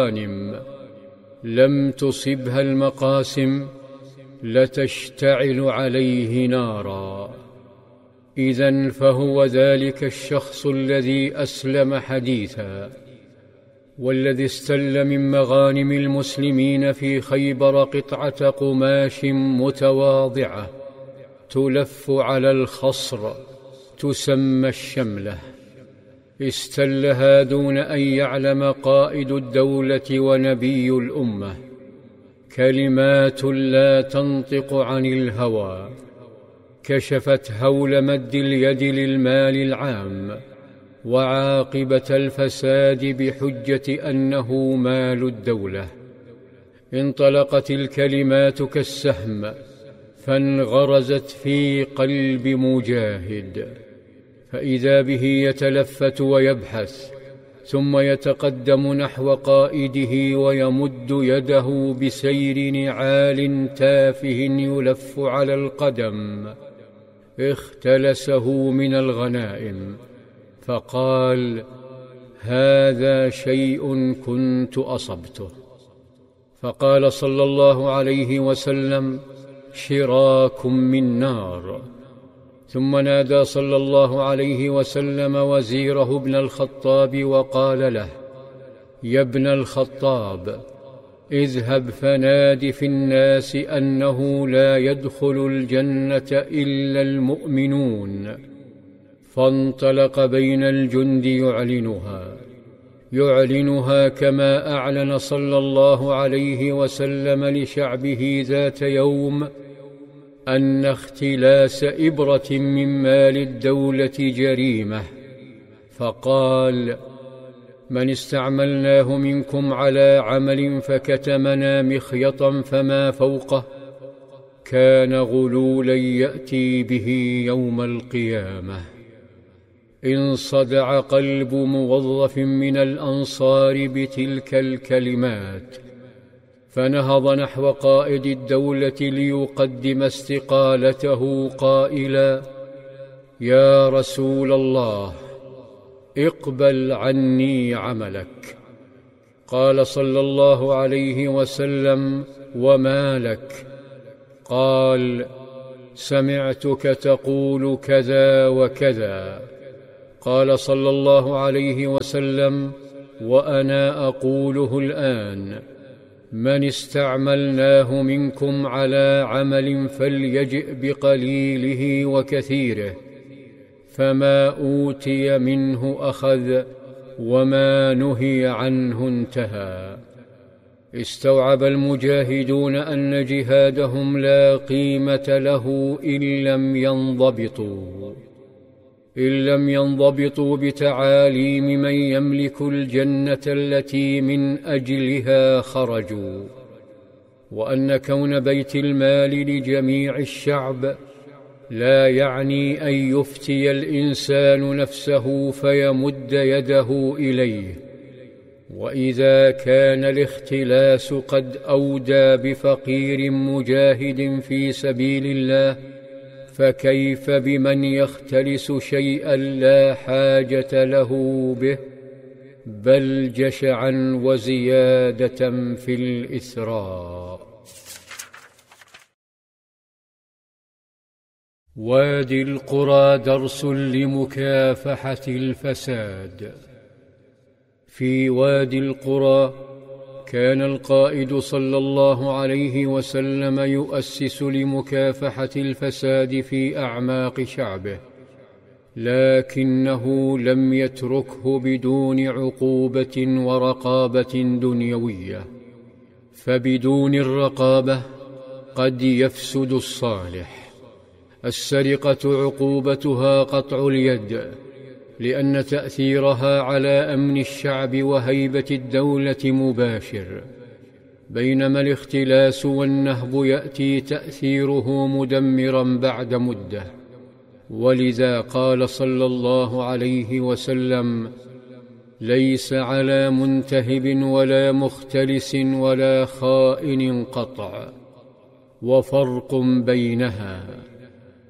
المغانم لم تصبها المقاسم لتشتعل عليه نارا. إذن فهو ذلك الشخص الذي أسلم حديثا، والذي استل من مغانم المسلمين في خيبر قطعة قماش متواضعة تلف على الخصر تسمى الشملة. استلها دون أن يعلم قائد الدولة ونبي الأمة، كلمات لا تنطق عن الهوى كشفت هول مد اليد للمال العام وعاقبة الفساد بحجة أنه مال الدولة. انطلقت الكلمات كالسهم فانغرزت في قلب مجاهد، فإذا به يتلفت ويبحث، ثم يتقدم نحو قائده ويمد يده بسير نعال تافه يلف على القدم. اختلسه من الغنائم فقال: هذا شيء كنت أصبته. فقال صلى الله عليه وسلم: شراك من نار. ثم نادى صلى الله عليه وسلم وزيره ابن الخطاب وقال له: يا ابن الخطاب، اذهب فناد في الناس أنه لا يدخل الجنة إلا المؤمنون. فانطلق بين الجند يعلنها كما أعلن صلى الله عليه وسلم لشعبه ذات يوم أن اختلاس إبرة من مال الدولة جريمة، فقال: من استعملناه منكم على عمل فكتمنا مخيطا فما فوقه كان غلولا يأتي به يوم القيامة. انصدع قلب موظف من الأنصار بتلك الكلمات، فنهض نحو قائد الدولة ليقدم استقالته قائلا: يا رسول الله، اقبل عني عملك. قال صلى الله عليه وسلم: وما لك؟ قال: سمعتك تقول كذا وكذا. قال صلى الله عليه وسلم: وأنا أقوله الآن: من استعملناه منكم على عمل فليجئ بقليله وكثيره، فما أوتي منه أخذ، وما نهي عنه انتهى. استوعب المجاهدون أن جهادهم لا قيمة له إن لم ينضبطوا بتعاليم من يملك الجنة التي من أجلها خرجوا، وأن كون بيت المال لجميع الشعب لا يعني أن يفتي الإنسان نفسه فيمد يده إليه. وإذا كان الاختلاس قد أودى بفقير مجاهد في سبيل الله، فكيف بمن يختلس شيئا لا حاجة له به، بل جشعا وزيادة في الإثراء. وادي القرى درس لمكافحة الفساد. في وادي القرى كان القائد صلى الله عليه وسلم يؤسس لمكافحة الفساد في أعماق شعبه، لكنه لم يتركه بدون عقوبة ورقابة دنيوية، فبدون الرقابة قد يفسد الصالح. السرقة عقوبتها قطع اليد، لأن تأثيرها على أمن الشعب وهيبة الدولة مباشر، بينما الاختلاس والنهب يأتي تأثيره مدمرا بعد مدة. ولذا قال صلى الله عليه وسلم: ليس على منتهب ولا مختلس ولا خائن قطع، وفرق بينها.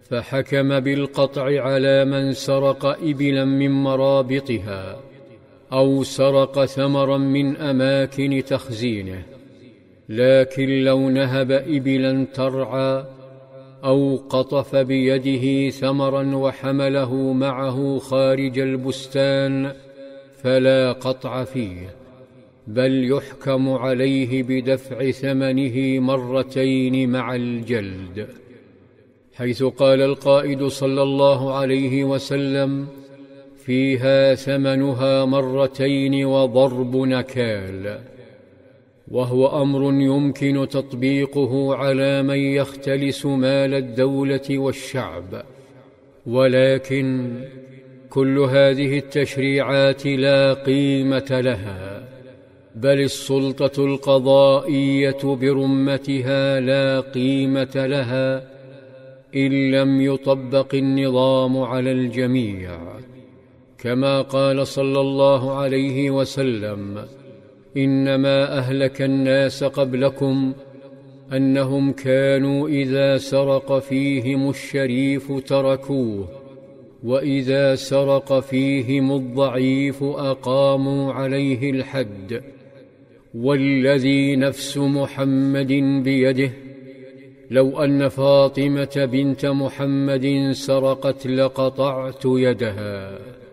فحكم بالقطع على من سرق إبلا من مرابطها أو سرق ثمرا من أماكن تخزينه، لكن لو نهب إبلا ترعى أو قطف بيده ثمرا وحمله معه خارج البستان فلا قطع فيه، بل يحكم عليه بدفع ثمنه مرتين مع الجلد، حيث قال القائد صلى الله عليه وسلم: فيها ثمنها مرتين وضرب نكال. وهو أمر يمكن تطبيقه على من يختلس مال الدولة والشعب، ولكن كل هذه التشريعات لا قيمة لها، بل السلطة القضائية برمتها لا قيمة لها إن لم يطبق النظام على الجميع، كما قال صلى الله عليه وسلم: إنما أهلك الناس قبلكم أنهم كانوا إذا سرق فيهم الشريف تركوه، وإذا سرق فيهم الضعيف أقاموا عليه الحد، والذي نفس محمد بيده لو أن فاطمة بنت محمد سرقت لقطعت يدها.